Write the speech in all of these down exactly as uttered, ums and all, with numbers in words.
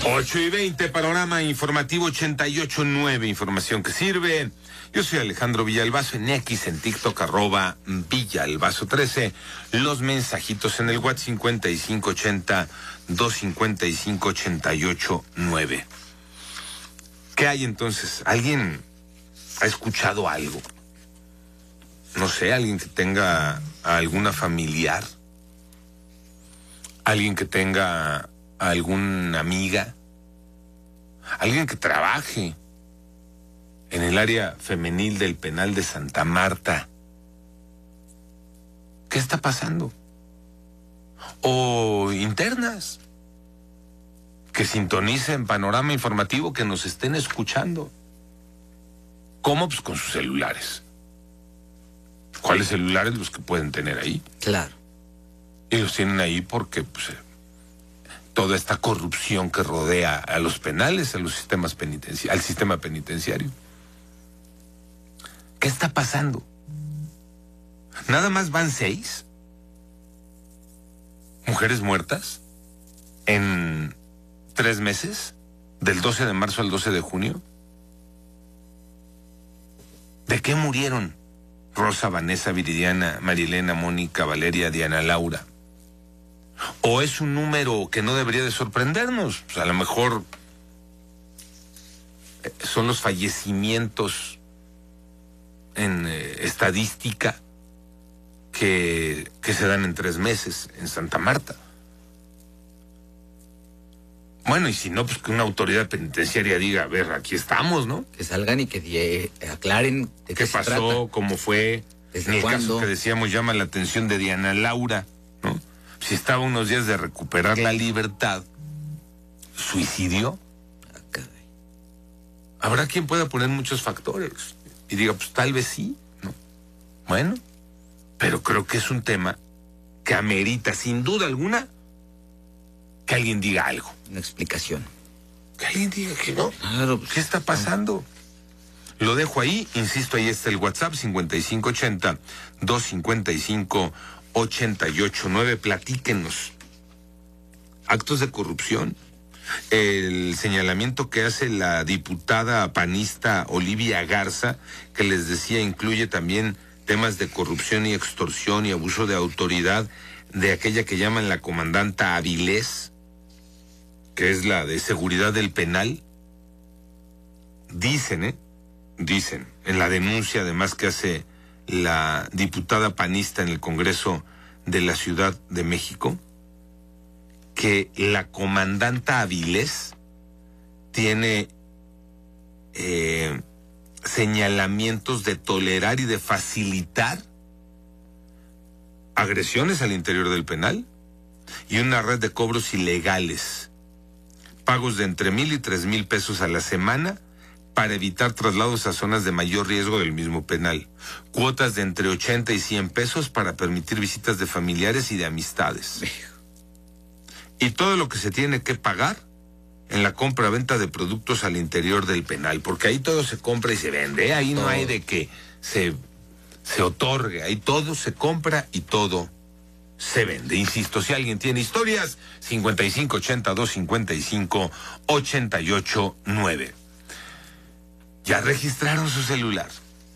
ocho y veinte, panorama informativo ochenta y ocho punto nueve, información que sirve. Yo soy Alejandro Villalbazo, en X, en TikTok, arroba Villalbazo trece. Los mensajitos en el WhatsApp cincuenta y cinco ochenta, doscientos cincuenta y cinco, ochenta y ocho nueve. ¿Qué hay entonces? ¿Alguien ha escuchado algo? No sé, alguien que tenga a alguna familiar, alguien que tenga a alguna amiga, alguien que trabaje en el área femenil del penal de Santa Marta. ¿Qué está pasando? O internas que sintonicen Panorama Informativo, que nos estén escuchando. ¿Cómo? Pues con sus celulares. ¿Cuáles celulares? Los que pueden tener ahí. Claro. Y los tienen ahí porque pues, toda esta corrupción que rodea a los penales, a los sistemas penitenciarios, al sistema penitenciario. ¿Qué está pasando? Nada más van seis mujeres muertas en tres meses, del doce de marzo al doce de junio. ¿De qué murieron? Rosa, Vanessa, Viridiana, Marilena, Mónica, Valeria, Diana, Laura. ¿O es un número que no debería de sorprendernos? Pues a lo mejor son los fallecimientos en eh, estadística que, que se dan en tres meses en Santa Marta. Bueno, y si no, pues que una autoridad penitenciaria diga, a ver, aquí estamos, ¿no? Que salgan y que die, aclaren de qué, qué se pasó, trata. cómo fue. ¿Desde En el cuándo? caso que decíamos, llama la atención de Diana Laura, ¿no? Si estaba unos días de recuperar la libertad, ¿suicidio? Ah, caray. Habrá quien pueda poner muchos factores y diga, pues tal vez sí, ¿no? Bueno, pero creo que es un tema que amerita, sin duda alguna, que alguien diga algo. Una explicación. Que alguien diga que no. Claro, pues, ¿Qué está pasando? Lo dejo ahí, insisto, ahí está el WhatsApp, cincuenta y cinco ochenta, doscientos cincuenta y cinco, ochenta y ocho nueve. Platíquenos. Actos de corrupción. El señalamiento que hace la diputada panista Olivia Garza, que les decía, incluye también temas de corrupción y extorsión y abuso de autoridad de aquella que llaman la comandanta Avilés, que es la de seguridad del penal. Dicen, ¿eh? Dicen, en la denuncia además que hace la diputada panista en el Congreso de la Ciudad de México, que la comandanta Avilés tiene eh, señalamientos de tolerar y de facilitar agresiones al interior del penal y una red de cobros ilegales, pagos de entre mil y tres mil pesos a la semana para evitar traslados a zonas de mayor riesgo del mismo penal, cuotas de entre ochenta y cien pesos para permitir visitas de familiares y de amistades, y todo lo que se tiene que pagar en la compra-venta de productos al interior del penal, porque ahí todo se compra y se vende, ¿eh? Ahí no hay de que se, se otorgue, ahí todo se compra y todo se vende. Insisto, si alguien tiene historias, cincuenta y cinco ochenta, doscientos cincuenta y cinco, ochenta y ocho nueve. Ya registraron su celular.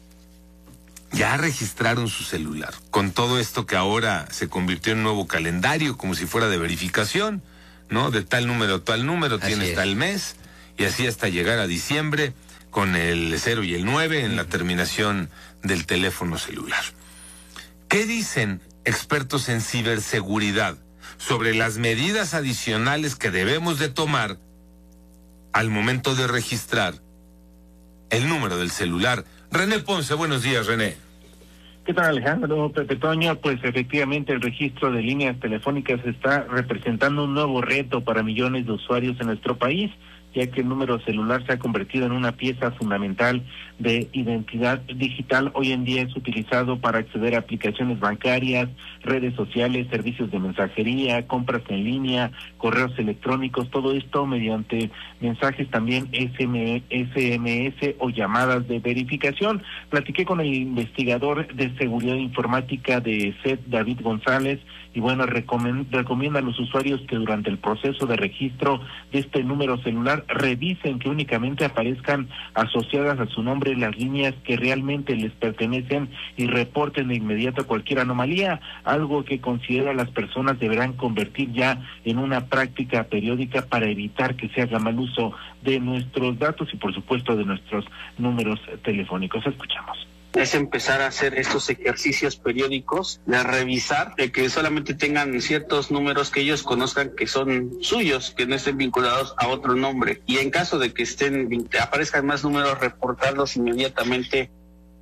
Ya registraron su celular. Con todo esto que ahora se convirtió en un nuevo calendario, como si fuera de verificación, ¿no? De tal número a tal número, Así tienes es. tal mes, y así hasta llegar a diciembre con el cero y el nueve en la terminación del teléfono celular. ¿Qué dicen expertos en ciberseguridad sobre las medidas adicionales que debemos de tomar al momento de registrar el número del celular? René Ponce, buenos días, René. ¿Qué tal, Alejandro? Pepe Toño, pues efectivamente el registro de líneas telefónicas está representando un nuevo reto para millones de usuarios en nuestro país, ya que el número celular se ha convertido en una pieza fundamental de identidad digital. Hoy en día es utilizado para acceder a aplicaciones bancarias, redes sociales, servicios de mensajería, compras en línea, correos electrónicos, todo esto mediante mensajes también S M S o llamadas de verificación. Platiqué con el investigador de seguridad informática de C E D, David González, y bueno, recomienda a los usuarios que durante el proceso de registro de este número celular revisen que únicamente aparezcan asociadas a su nombre las líneas que realmente les pertenecen y reporten de inmediato cualquier anomalía, algo que considera las personas deberán convertir ya en una práctica periódica para evitar que se haga mal uso de nuestros datos y por supuesto de nuestros números telefónicos. Escuchamos. Es empezar a hacer estos ejercicios periódicos de revisar, de que solamente tengan ciertos números que ellos conozcan que son suyos, que no estén vinculados a otro nombre. Y en caso de que estén aparezcan más números, reportarlos inmediatamente.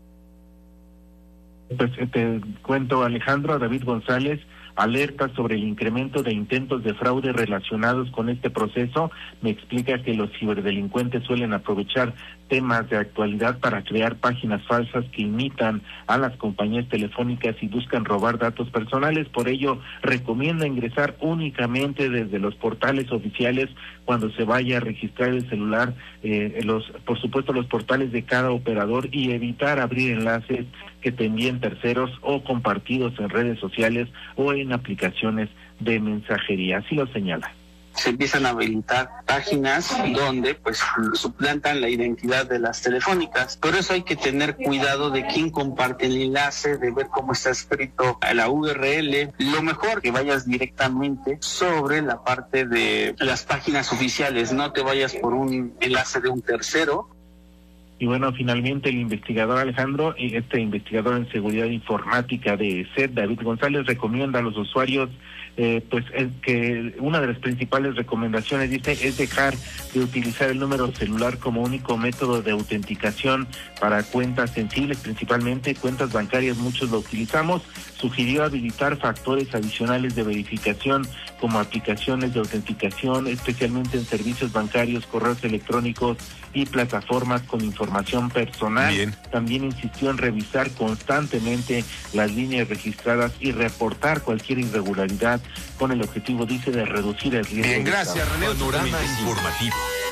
Pues te cuento, Alejandro, David González alerta sobre el incremento de intentos de fraude relacionados con este proceso. Me explica que los ciberdelincuentes suelen aprovechar temas de actualidad para crear páginas falsas que imitan a las compañías telefónicas y buscan robar datos personales. Por ello, recomienda ingresar únicamente desde los portales oficiales cuando se vaya a registrar el celular, eh, los, por supuesto, los portales de cada operador, y evitar abrir enlaces que te envíen terceros o compartidos en redes sociales o en aplicaciones de mensajería. Así lo señala. Se empiezan a habilitar páginas donde pues suplantan la identidad de las telefónicas. Por eso hay que tener cuidado de quién comparte el enlace, de ver cómo está escrito a la U R L. Lo mejor que vayas directamente sobre la parte de las páginas oficiales, no te vayas por un enlace de un tercero. Y bueno, finalmente el investigador Alejandro, este investigador en seguridad informática de C E D, David González, recomienda a los usuarios eh, pues es que una de las principales recomendaciones, dice, es dejar de utilizar el número celular como único método de autenticación para cuentas sensibles, principalmente cuentas bancarias, muchos lo utilizamos. Sugirió habilitar factores adicionales de verificación como aplicaciones de autenticación, especialmente en servicios bancarios, correos electrónicos y plataformas con información personal. Bien. También insistió en revisar constantemente las líneas registradas y reportar cualquier irregularidad con el objetivo, dice, de reducir el riesgo. Bien, gracias, René. Panorama informativo.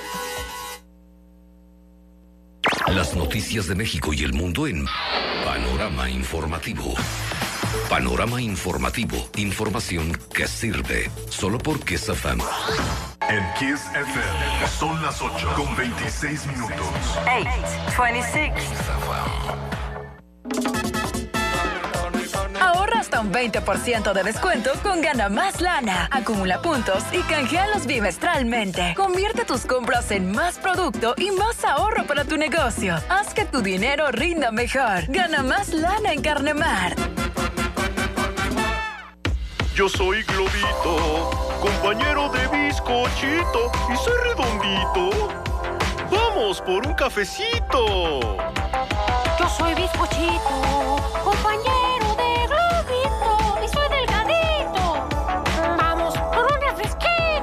Las noticias de México y el mundo en Panorama Informativo. Panorama Informativo. Información que sirve. Solo por Kiss F M. En Kiss F M son las ocho con veintiséis minutos. ocho veintiséis. Ahorra hasta un veinte por ciento de descuento con Gana Más Lana. Acumula puntos y canjealos bimestralmente. Convierte tus compras en más producto y más ahorro para tu negocio. Haz que tu dinero rinda mejor. Gana Más Lana en Carnemar. Yo soy Globito, compañero de bizcochito, y soy redondito. ¡Vamos por un cafecito! Yo soy bizcochito, compañero